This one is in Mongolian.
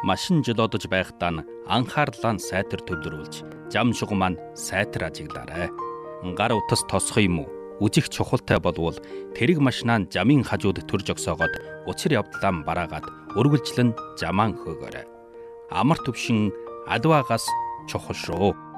машин жил одож байхдаа нь анхаарлаа нь сайтар төвлөрүүлж, зам шугам маань сайтар ажиглаарай. Гар утас тосох юм уу? Үжих чухалтай болвол тэрэг машинаа замын хажууд төрж огсоогоод учир явдлаа бараагаад өргөлжлөн замаан хөөгөөрэй. Амар төвшин альваагаас чухал шүү.